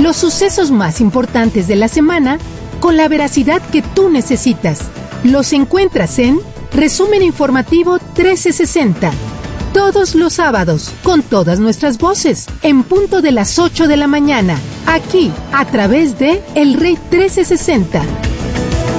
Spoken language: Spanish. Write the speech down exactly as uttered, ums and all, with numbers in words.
Los sucesos más importantes de la semana con la veracidad que tú necesitas. Los encuentras en Resumen Informativo trece sesenta. Todos los sábados, con todas nuestras voces, en punto de las ocho de la mañana, aquí, a través de El Rey trece sesenta.